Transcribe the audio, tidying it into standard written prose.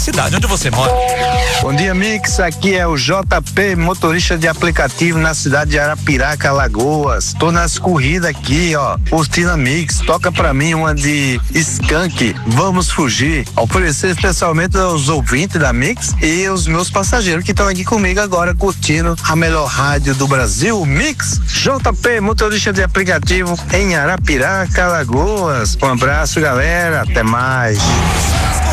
cidade onde você mora. Bom dia, Mix. Aqui é o JP, motorista de aplicativo na cidade de Arapiraca, Alagoas. Tô nas corridas aqui, ó, curtindo a Mix. Toca pra mim uma de Skank, Vamos Fugir. Oferecer especialmente aos ouvintes da Mix e os meus passageiros que estão aqui comigo agora curtindo a melhor rádio do Brasil, Mix. JP, motorista de aplicativo em Arapiraca, Alagoas. Um abraço, galera. Até mais.